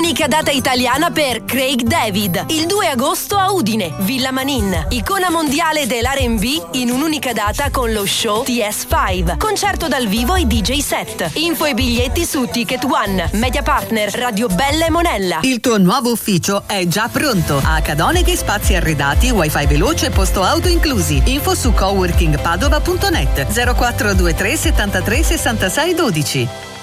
Unica data italiana per Craig David. Il 2 agosto a Udine, Villa Manin. Icona mondiale dell'R&B in un'unica data con lo show TS5. Concerto dal vivo e DJ set. Info e biglietti su Ticket One. Media partner Radio Bella e Monella. Il tuo nuovo ufficio è già pronto. A Cadoneghi spazi arredati, wifi veloce e posto auto inclusi. Info su coworkingpadova.net 0423 73 66 12.